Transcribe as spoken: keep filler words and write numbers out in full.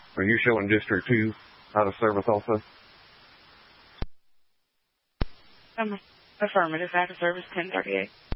Are you showing District two out of service also? Um, affirmative, out of service ten thirty-eight.